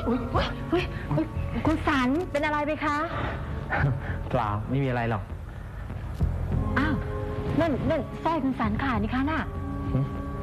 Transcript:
คุณสันเป็นอะไรไปคะเปล่าไม่มีอะไรหรอกอ้าวนั่นสร้อยคุณสันขาดนี่คะน่ะ